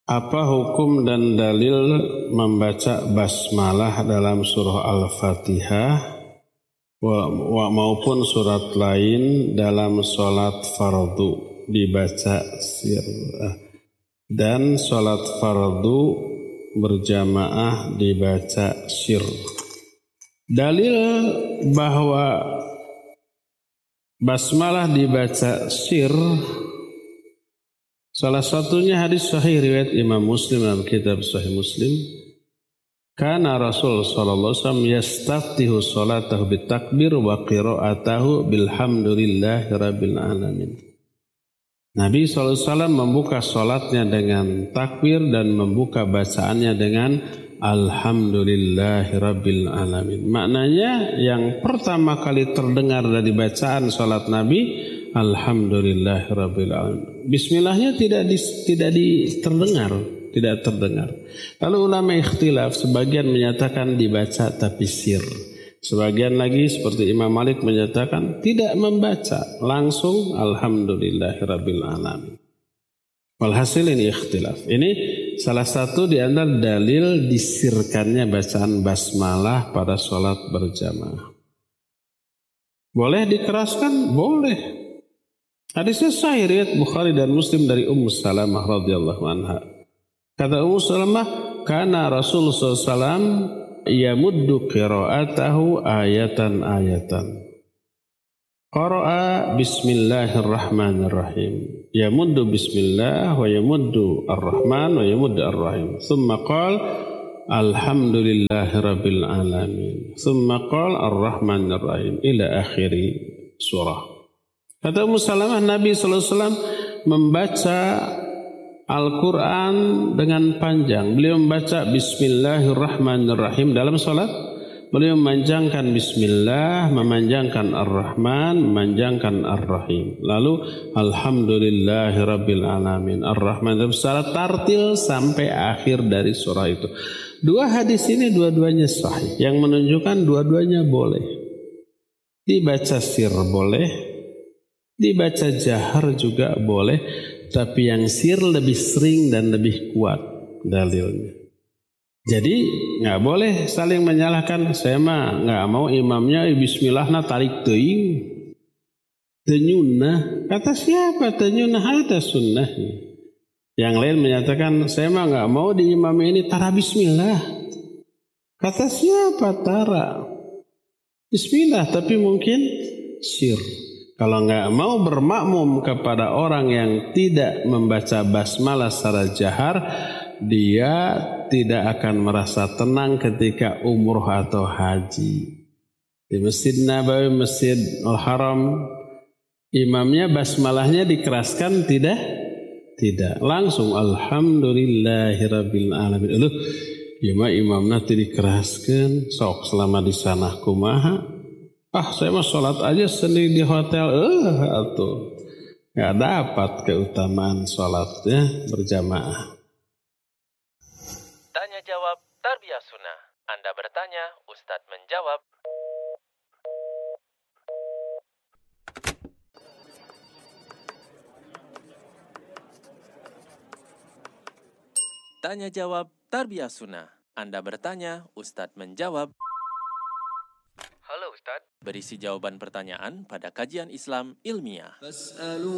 Apa hukum dan dalil membaca basmalah dalam surah Al-Fatihah maupun surat lain dalam sholat fardu dibaca sir dan sholat fardu berjamaah dibaca sir? Dalil bahwa basmalah dibaca sir, salah satunya hadis sahih riwayat Imam Muslim dalam kitab Sahih Muslim. Kana Rasul sallallahu alaihi wasallam yastaftihu salatahu bitakbir wa qira'atahu bilhamdulillahi rabbil alamin. Nabi sallallahu alaihi wasallam membuka salatnya dengan takbir dan membuka bacaannya dengan alhamdulillahi rabbil alamin. Maknanya yang pertama kali terdengar dari bacaan salat Nabi alhamdulillahirabbil alamin. Bismillahnya tidak terdengar. Lalu ulama ikhtilaf, sebagian menyatakan dibaca tapi sir. Sebagian lagi seperti Imam Malik menyatakan tidak membaca, langsung alhamdulillahirabbil alamin. Walhasil ini ikhtilaf. Ini salah satu di antara dalil disirkannya bacaan basmalah pada sholat berjamaah. Boleh dikeraskan? Boleh. Hadisnya sahih riwayat Bukhari dan Muslim dari Ummu Salamah radhiyallahu anha. Kata Ummu Salamah, kana Rasulullah SAW yamuddu qira'atahu ayatan. Qara'a bismillahirrahmanirrahim. Yamuddu bismillah wa yamuddu ar-rahman wa yamuddu ar-rahim. Thumma qala alhamdulillahirabbil alamin. Thumma qala ar-rahmanirrahim ila akhiri surah. Kata Ummu Salamah, Nabi sallallahu alaihi wasallam membaca Al-Quran dengan panjang. Beliau membaca bismillahirrahmanirrahim dalam salat. Beliau memanjangkan bismillah, memanjangkan ar-rahman, memanjangkan ar-rahim. Lalu alhamdulillahirabbil alamin. Ar-rahman secara tartil sampai akhir dari surah itu. Dua hadis ini dua-duanya sahih, yang menunjukkan dua-duanya boleh. Dibaca sir boleh, dibaca jahar juga boleh, tapi yang sir lebih sering dan lebih kuat dalilnya. Jadi nggak boleh saling menyalahkan. Saya mah nggak mau imamnya bismillahna tarik teuing, tenyunah. Kata siapa tenyunah? Ada sunnahnya. Yang lain menyatakan saya mah nggak mau di imam ini tara bismillah. Kata siapa tara bismillah, tapi mungkin sir. Kalau nggak mau bermakmum kepada orang yang tidak membaca basmalah secara jahar, dia tidak akan merasa tenang ketika umroh atau haji. Di Masjid Nabawi, Masjid Al-Haram, imamnya basmalahnya dikeraskan tidak? Tidak. Langsung alhamdulillahirabbil alamin. Ya mah imamna teu dikeraskeun, sok selama di sana kumaha? Saya mah sholat aja sendiri di hotel. Atuh nggak dapat keutamaan sholatnya berjamaah. Tanya jawab Tarbiyah Sunnah. Anda bertanya, Ustadz menjawab. Tanya jawab Tarbiyah Sunnah. Anda bertanya, Ustadz menjawab. Halo Ustadz. Berisi jawaban pertanyaan pada kajian Islam ilmiah.